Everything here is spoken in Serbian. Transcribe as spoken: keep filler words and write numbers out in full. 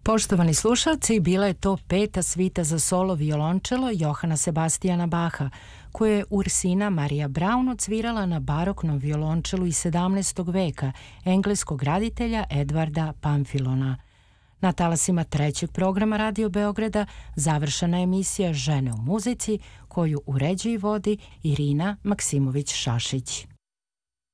Poštovani slušalci, bila je to peta svita za solo violončelo Johana Sebastijana Baha, koje je Ursina Marija Braun odsvirala na baroknom violončelu iz sedamnaestog veka engleskog raditelja Edvarda Pamfilona. Na talasima trećeg programa Radio Beograda završena emisija Žene u muzici, koju uređuje i vodi Irina Maksimović-Šašić.